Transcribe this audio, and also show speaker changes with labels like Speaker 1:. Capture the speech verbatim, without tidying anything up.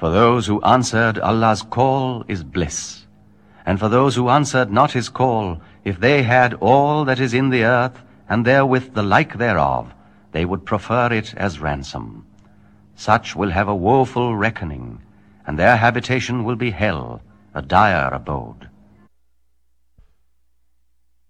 Speaker 1: For those who answered Allah's call is bliss. And for those who answered not his call, if they had all that is in the earth, and therewith the like thereof, they would prefer it as ransom. Such will have a woeful reckoning, and their habitation will be hell, a dire abode.